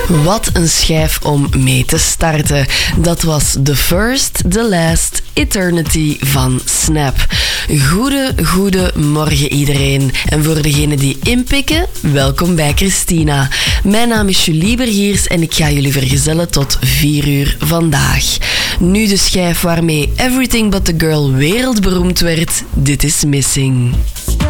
Wat een schijf om mee te starten. Dat was The First, The Last, Eternity van Snap. Goede morgen iedereen. En voor degenen die inpikken, welkom bij Christina. Mijn naam is Julie Bergiers en ik ga jullie vergezellen tot 4 uur vandaag. Nu de schijf waarmee Everything But The Girl wereldberoemd werd. Dit is Missing.